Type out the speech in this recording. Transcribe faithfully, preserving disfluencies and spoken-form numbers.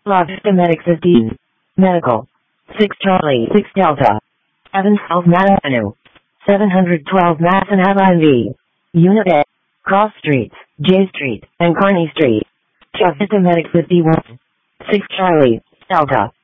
Logistic fifteen. Medical. six Charlie six Delta. Evans Health Mass Avenue. seven twelve Madison Avenue. Unit A. Cross Streets, J Street, and Kearney Street. Logistic fifty-one. six Charlie Delta.